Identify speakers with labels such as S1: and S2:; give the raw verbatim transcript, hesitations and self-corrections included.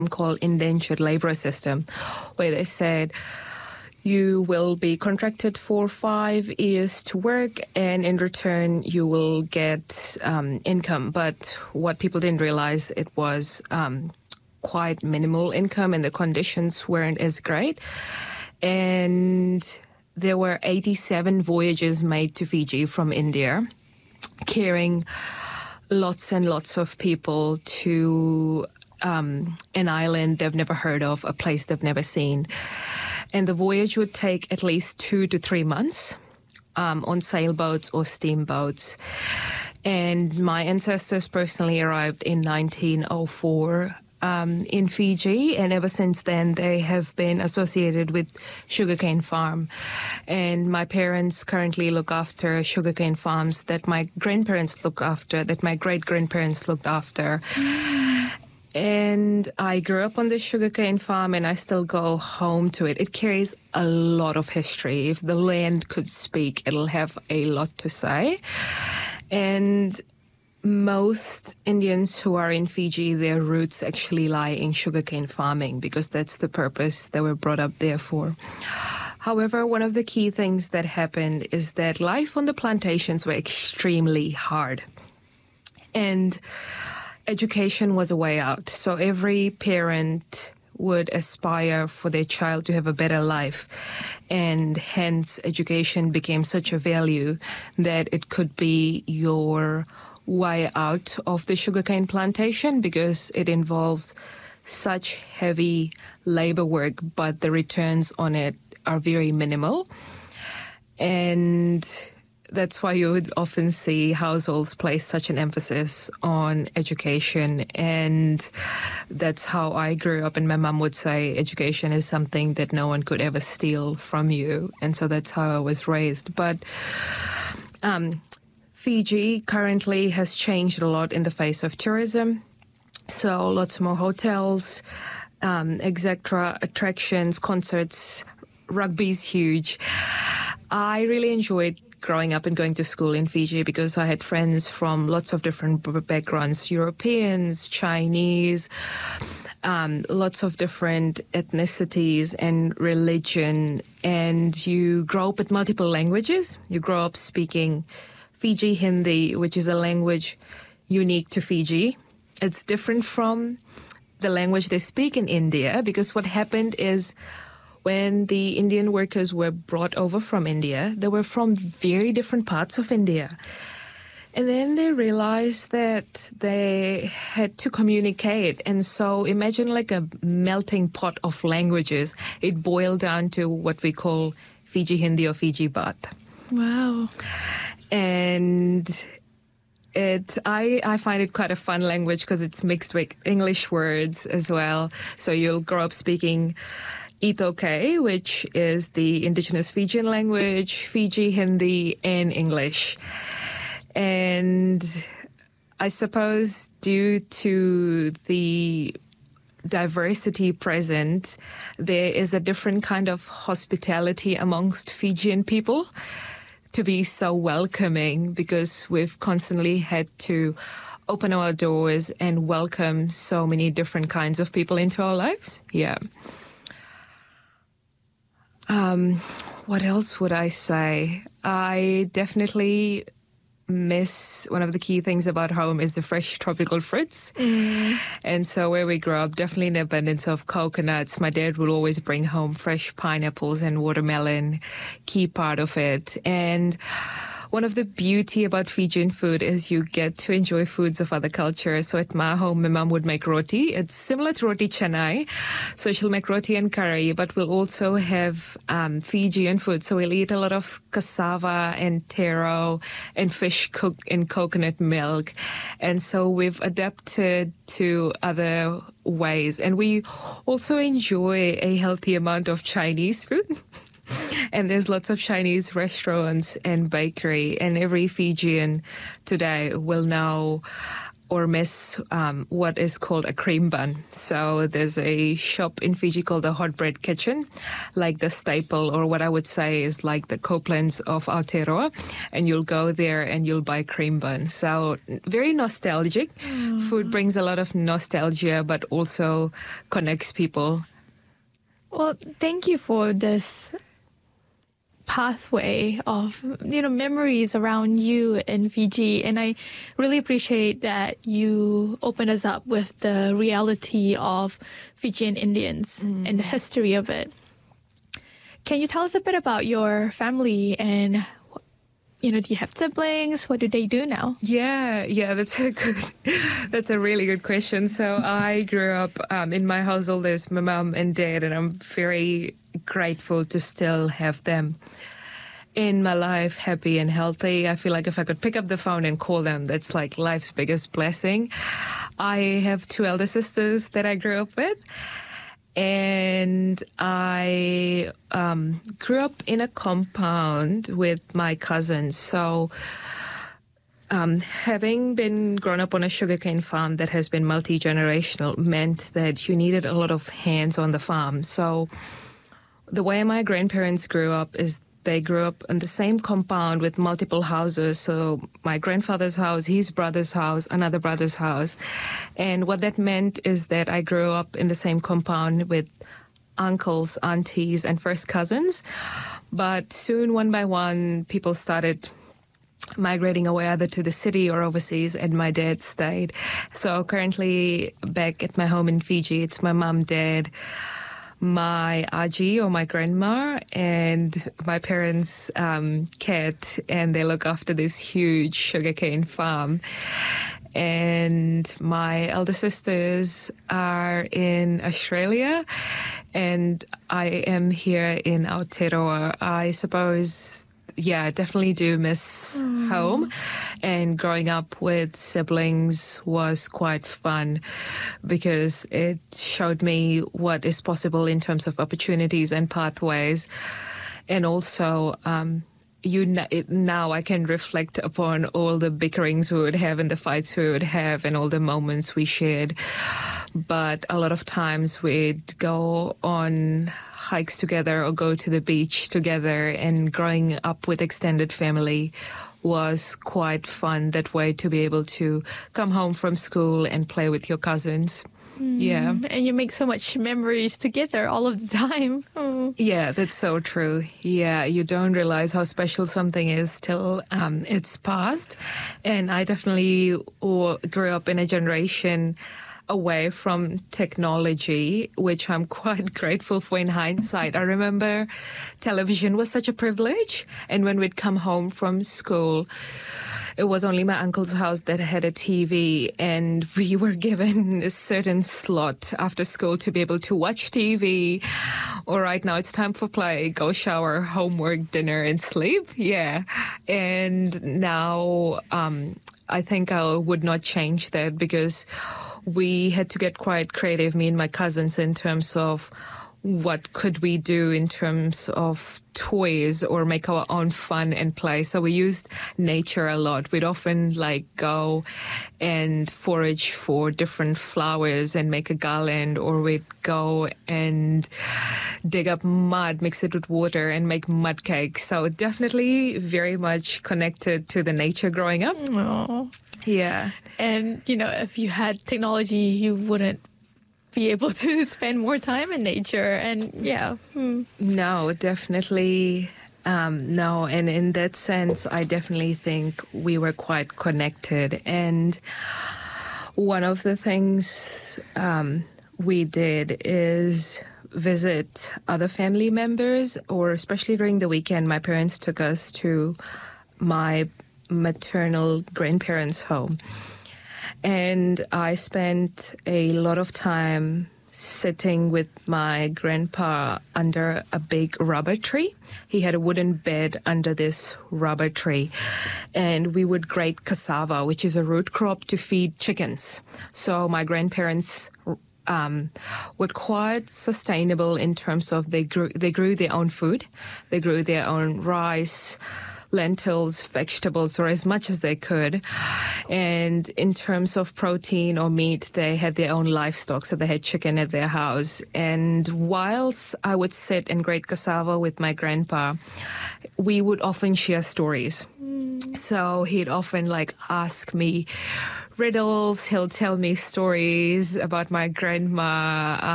S1: called indentured labourer system, where they said you will be contracted for five years to work, and in return you will get um, income. But what people didn't realize, it was um, quite minimal income, and the conditions weren't as great. And there were eighty-seven voyages made to Fiji from India, carrying lots and lots of people to um, an island they've never heard of, a place they've never seen. And the voyage would take at least two to three months um, on sailboats or steamboats. And my ancestors personally arrived in nineteen oh four um, in Fiji, and ever since then they have been associated with sugarcane farm. And my parents currently look after sugarcane farms that my grandparents look after, that my great-grandparents looked after. And I grew up on the sugarcane farm, and I still go home to it. It carries a lot of history. If the land could speak, it'll have a lot to say. And most Indians who are in Fiji, their roots actually lie in sugarcane farming, because that's the purpose they were brought up there for. However, one of the key things that happened is that life on the plantations were extremely hard. And education was a way out. So every parent would aspire for their child to have a better life. And hence, education became such a value that it could be your way out of the sugarcane plantation, because it involves such heavy labor work, but the returns on it are very minimal. And that's why you would often see households place such an emphasis on education. And that's how I grew up. And my mum would say education is something that no one could ever steal from you. And so that's how I was raised. But um, Fiji currently has changed a lot in the face of tourism. So lots more hotels, um, et cetera, attractions, concerts, rugby's huge. I really enjoyed growing up and going to school in Fiji because I had friends from lots of different backgrounds, Europeans, Chinese, um, lots of different ethnicities and religion. And you grow up with multiple languages. You grow up speaking Fiji Hindi, which is a language unique to Fiji. It's different from the language they speak in India, because what happened is when the Indian workers were brought over from India, they were from very different parts of India. And then they realized that they had to communicate. And so imagine like a melting pot of languages. It boiled down to what we call Fiji Hindi or Fiji Baat.
S2: Wow. And
S1: It, I, I find it quite a fun language because it's mixed with English words as well. So you'll grow up speaking Itoke, which is the indigenous Fijian language, Fiji Hindi, and English. And I suppose due to the diversity present, there is a different kind of hospitality amongst Fijian people, to be so welcoming, because we've constantly had to open our doors and welcome so many different kinds of people into our lives. Yeah. Um, what else would I say? I definitely miss, one of the key things about home is the fresh tropical fruits. Mm. And so where we grew up, definitely an abundance of coconuts. My dad would always bring home fresh pineapples and watermelon, key part of it. And one of the beauty about Fijian food is you get to enjoy foods of other cultures. So at my home, my mum would make roti. It's similar to roti canai. So she'll make roti and curry, but we'll also have um, Fijian food. So we'll eat a lot of cassava and taro and fish cooked in coconut milk. And so we've adapted to other ways. And we also enjoy a healthy amount of Chinese food. And there's lots of Chinese restaurants and bakery, and every Fijian today will know or miss um, what is called a cream bun. So there's a shop in Fiji called the Hot Bread Kitchen, like the staple, or what I would say is like the Copeland's of Aotearoa, and you'll go there and you'll buy cream bun. So very nostalgic. Mm. Food brings a lot of nostalgia, but also connects people.
S2: Well, thank you for this pathway of, you know, memories around you in Fiji, and I really appreciate that you open us up with the reality of Fijian Indians mm. and the history of it. Can you tell us a bit about your family and, you know, do you have siblings? What do they do now?
S1: Yeah, yeah, that's a good, that's a really good question. So I grew up um, in my household as my mom and dad, and I'm very grateful to still have them in my life, happy and healthy. I feel like if I could pick up the phone and call them, that's like life's biggest blessing. I have two elder sisters that I grew up with, and I um, grew up in a compound with my cousins. So um, having been grown up on a sugarcane farm that has been multi-generational meant that you needed a lot of hands on the farm. So the way my grandparents grew up is they grew up in the same compound with multiple houses. So my grandfather's house, his brother's house, another brother's house. And what that meant is that I grew up in the same compound with uncles, aunties, and first cousins. But soon, one by one, people started migrating away either to the city or overseas, and my dad stayed. So currently back at my home in Fiji, it's my mum, dad, my aji or my grandma, and my parents' um, cat, and they look after this huge sugarcane farm. And my elder sisters are in Australia, and I am here in Aotearoa. I suppose, yeah, I definitely do miss mm. home, and growing up with siblings was quite fun because it showed me what is possible in terms of opportunities and pathways. And also, um, you n- it, now I can reflect upon all the bickerings we would have and the fights we would have and all the moments we shared. But a lot of times we'd go on hikes together or go to the beach together, and growing up with extended family was quite fun that way, to be able to come home from school and play with your cousins. Mm, yeah.
S2: And you make so much memories together all of the time. Oh.
S1: Yeah, that's so true. Yeah, you don't realize how special something is till um, it's past. And I definitely or, grew up in a generation away from technology, which I'm quite grateful for in hindsight. I remember television was such a privilege, and when we'd come home from school, it was only my uncle's house that had a T V, and we were given a certain slot after school to be able to watch T V. All right, now it's time for play, go shower, homework, dinner, and sleep. Yeah. And now um, I think I would not change that, because we had to get quite creative, me and my cousins, in terms of what could we do in terms of toys or make our own fun and play. So we used nature a lot. We'd often like go and forage for different flowers and make a garland, or we'd go and dig up mud, mix it with water and make mud cakes. So definitely very much connected to the nature growing up.
S2: Aww.
S1: Yeah.
S2: And, you know, if you had technology, you wouldn't be able to spend more time in nature. And yeah. Hmm.
S1: No, definitely um, no. And in that sense, I definitely think we were quite connected. And one of the things um, we did is visit other family members, or especially during the weekend, my parents took us to my maternal grandparents' home. And I spent a lot of time sitting with my grandpa under a big rubber tree. He had a wooden bed under this rubber tree. And we would grate cassava, which is a root crop to feed chickens. So my grandparents Um, were quite sustainable in terms of they grew, they grew their own food. They grew their own rice, lentils, vegetables, or as much as they could. And in terms of protein or meat, they had their own livestock, so they had chicken at their house. And whilst I would sit and grate cassava with my grandpa, we would often share stories. Mm. So he'd often like ask me riddles. He'll tell me stories about my grandma.